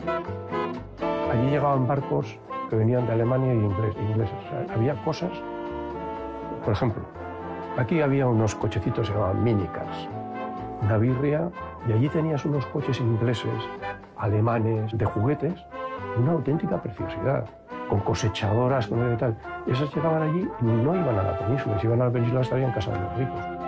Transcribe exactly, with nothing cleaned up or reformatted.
Allí llegaban barcos que venían de Alemania y inglés, ingleses. O sea, había cosas, por ejemplo, aquí había unos cochecitos que se llamaban minicars, una birria, y allí tenías unos coches ingleses, alemanes, de juguetes, una auténtica preciosidad, con cosechadoras, con tal. Esas llegaban allí y no iban a la península, si iban a la península estarían en casa de los ricos.